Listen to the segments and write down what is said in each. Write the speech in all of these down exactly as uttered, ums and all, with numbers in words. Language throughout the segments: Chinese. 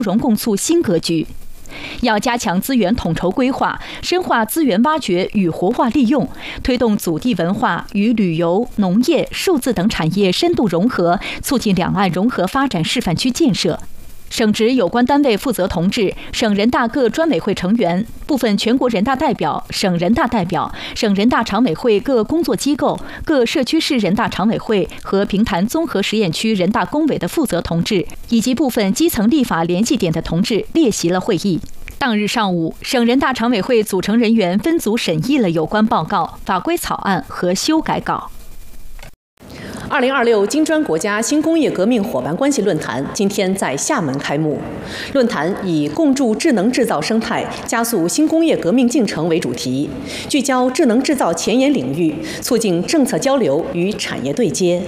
融共促新格局。要加强资源统筹规划，深化资源挖掘与活化利用，推动祖地文化与旅游、农业、数字等产业深度融合，促进两岸融合发展示范区建设。省直有关单位负责同志、省人大各专委会成员、部分全国人大代表、省人大代表、省人大常委会各工作机构、各社区市人大常委会和平潭综合实验区人大工委的负责同志，以及部分基层立法联系点的同志列席了会议。当日上午，省人大常委会组成人员分组审议了有关报告、法规草案和修改稿。 二零二六金砖国家新工业革命伙伴关系论坛今天在厦门开幕。论坛以“共筑智能制造生态，加速新工业革命进程”为主题，聚焦智能制造前沿领域，促进政策交流与产业对接。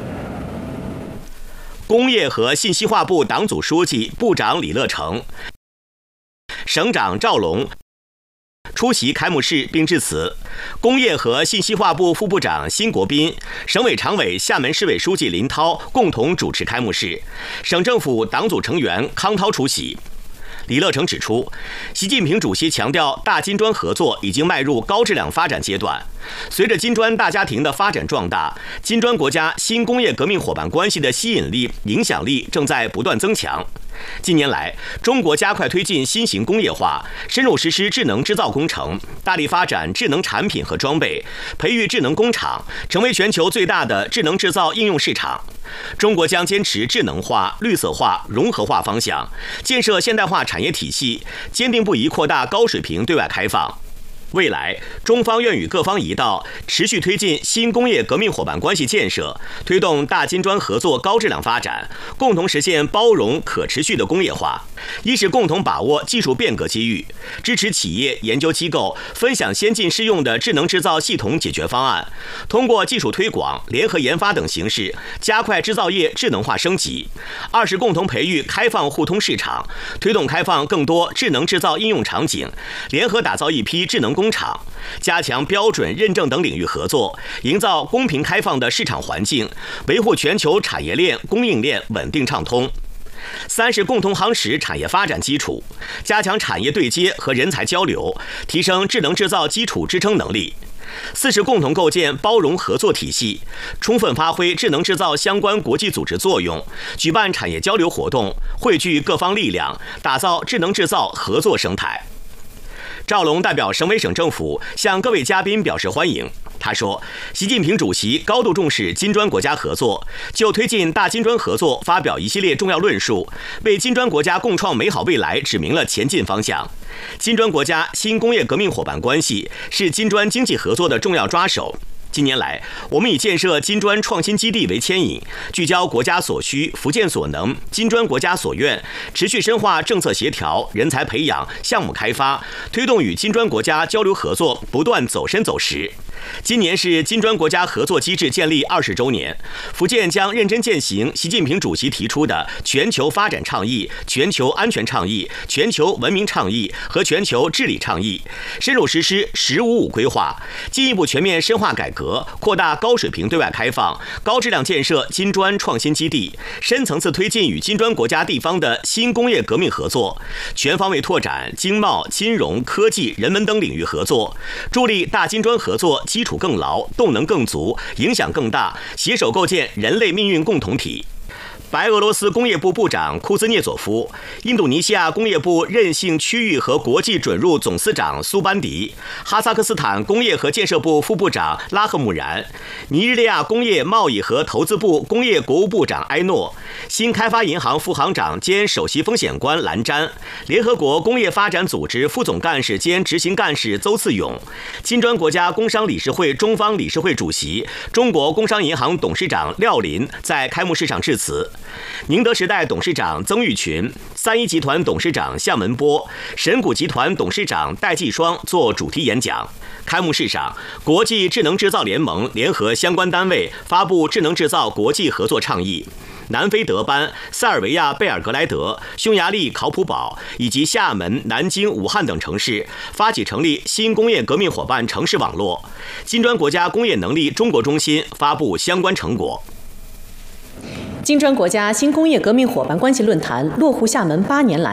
工业和信息化部党组书记、部长李乐成、省长赵龙出席开幕式并致辞。工业和信息化部副部长辛国斌、省委常委、厦门市委书记林涛共同主持开幕式，省政府党组成员康涛出席。李乐成指出，习近平主席强调，大金砖合作已经迈入高质量发展阶段。随着金砖大家庭的发展壮大，金砖国家新工业革命伙伴关系的吸引力、影响力正在不断增强。近年来，中国加快推进新型工业化，深入实施智能制造工程，大力发展智能产品和装备，培育智能工厂，成为全球最大的智能制造应用市场。中国将坚持智能化、绿色化、融合化方向，建设现代化产业体系，坚定不移扩大高水平对外开放。未来，中方愿与各方一道，持续推进新工业革命伙伴关系建设，推动大金砖合作高质量发展，共同实现包容可持续的工业化。一是共同把握技术变革机遇，支持企业研究机构分享先进适用的智能制造系统解决方案，通过技术推广、联合研发等形式，加快制造业智能化升级。二是共同培育开放互通市场，推动开放更多智能制造应用场景，联合打造一批智能工厂，加强标准认证等领域合作，营造公平开放的市场环境，维护全球产业链供应链稳定畅通。三是共同夯实产业发展基础，加强产业对接和人才交流，提升智能制造基础支撑能力。四是共同构建包容合作体系，充分发挥智能制造相关国际组织作用，举办产业交流活动，汇聚各方力量，打造智能制造合作生态。赵龙代表省委省政府向各位嘉宾表示欢迎。他说，习近平主席高度重视金砖国家合作，就推进大金砖合作发表一系列重要论述，为金砖国家共创美好未来指明了前进方向。金砖国家新工业革命伙伴关系是金砖经济合作的重要抓手。近年来，我们以建设金砖创新基地为牵引，聚焦国家所需、福建所能、金砖国家所愿，持续深化政策协调、人才培养、项目开发，推动与金砖国家交流合作不断走深走实。今年是金砖国家合作机制建立二十周年，福建将认真践行习近平主席提出的全球发展倡议、全球安全倡议、全球文明倡议和全球治理倡议，深入实施“十五五”规划，进一步全面深化改革，扩大高水平对外开放，高质量建设金砖创新基地，深层次推进与金砖国家地方的新工业革命合作，全方位拓展经贸、金融、科技、人文等领域合作，助力大金砖合作基础更牢、动能更足、影响更大，携手构建人类命运共同体。白俄罗斯工业部部长库兹涅佐夫、印度尼西亚工业部韧性区域和国际准入总司长苏班迪、哈萨克斯坦工业和建设部副部长拉赫姆然、尼日利亚工业贸易和投资部工业国务部长埃诺、新开发银行副行长兼首席风险官兰詹、联合国工业发展组织副总干事兼执行干事邹次勇、金砖国家工商理事会中方理事会主席、中国工商银行董事长廖林在开幕式上致辞。宁德时代董事长曾毓群、三一集团董事长向文波、神谷集团董事长戴季双做主题演讲。开幕式上，国际智能制造联盟联合相关单位发布智能制造国际合作倡议。南非德班、塞尔维亚贝尔格莱德、匈牙利考普堡以及厦门、南京、武汉等城市发起成立新工业革命伙伴城市网络。金砖国家工业能力中国中心发布相关成果。 金砖国家新工业革命伙伴关系论坛落户厦门八年来，